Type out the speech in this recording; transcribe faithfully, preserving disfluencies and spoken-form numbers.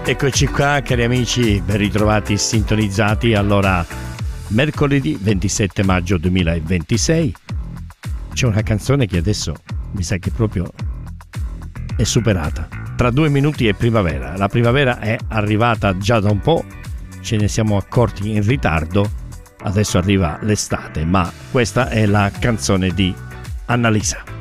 Eccoci qua, cari amici, ben ritrovati, sintonizzati. Allora, mercoledì ventisette maggio duemilaventisei, c'è una canzone che adesso mi sa che proprio è superata. Tra due minuti è primavera. La primavera è arrivata già da un po', ce ne siamo accorti in ritardo. Adesso arriva l'estate, ma questa è la canzone di Annalisa.